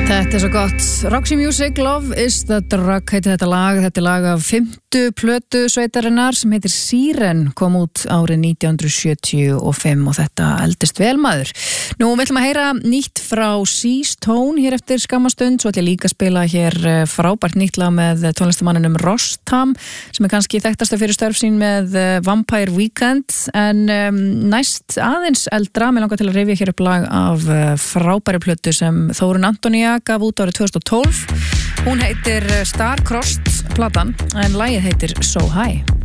Þetta svo gott. Roxy Music, Love is the Drug heitir þetta lag. Þetta lag af 5. plötu sveitarinnar sem heitir Síren, kom út árið 1975 og þetta eldist vel maður. Nú við ætlum að heyra nýtt frá Seas Tone hér eftir skammastund, svo ætlum ég líka að spila hér frábært nýtt lag með tónlistamanninum Rostam sem kannski þekktasta fyrir störf sín með Vampire Weekend, en næst aðeins eldra, mig langar til að rifja hér upp lag af frábæri plötu sem Þórunn Antonía gaf út árið 2012. Hún heitir Star-Crossed platan en lagið heitir So High.